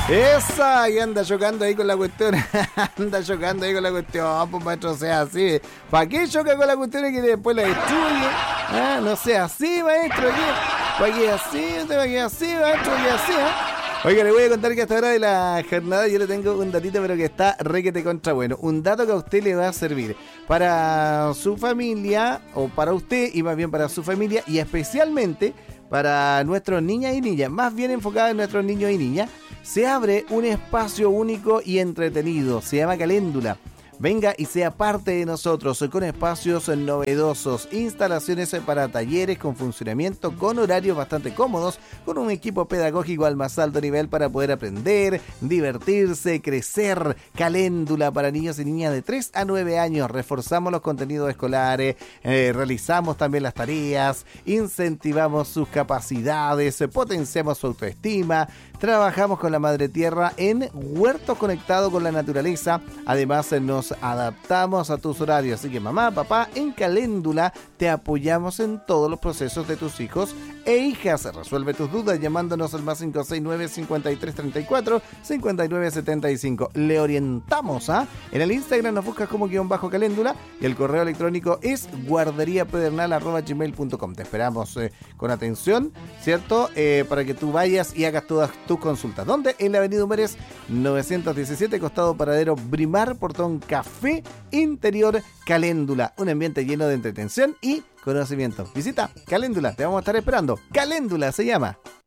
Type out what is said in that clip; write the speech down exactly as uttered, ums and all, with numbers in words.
Esa, y anda chocando ahí con la cuestión. Anda chocando ahí con la cuestión. Pues maestro, sea así. ¿Para qué choca con la cuestión y que después la destruye? Ah, no sea así, maestro. ¿Para qué así? ¿Para qué así, maestro? ¿Para qué así? ¿Eh? Oiga, le voy a contar que hasta ahora de la jornada yo le tengo un datito, pero que está requete contra bueno. Un dato que a usted le va a servir para su familia, o para usted, y más bien para su familia, y especialmente para nuestros niñas y niñas, más bien enfocado en nuestros niños y niñas. Se abre un espacio único y entretenido, se llama Caléndula. Venga y sea parte de nosotros con espacios novedosos, instalaciones para talleres con funcionamiento, con horarios bastante cómodos, con un equipo pedagógico al más alto nivel para poder aprender, divertirse, crecer. Caléndula para niños y niñas de tres a nueve años. Reforzamos los contenidos escolares, eh, realizamos también las tareas, incentivamos sus capacidades, potenciamos su autoestima. Trabajamos con la madre tierra en huertos conectados con la naturaleza. Además, nos adaptamos a tus horarios. Así que mamá, papá, en Caléndula te apoyamos en todos los procesos de tus hijos e hijas. Resuelve tus dudas llamándonos al más cinco seis nueve, cinco tres tres cuatro, cinco nueve siete cinco. Le orientamos, ¿ah? ¿eh? En el Instagram nos buscas como guión bajo Caléndula y el correo electrónico es guarderiapedernal arroba gmail punto com. Te esperamos eh, con atención, ¿cierto? Eh, para que tú vayas y hagas todas tus consultas. ¿Dónde? En la avenida Humberes novecientos diecisiete, costado Paradero Brimar, portón Café, interior Caléndula. Un ambiente lleno de entretención y conocimiento. Visita Caléndula, te vamos a estar esperando. Caléndula se llama.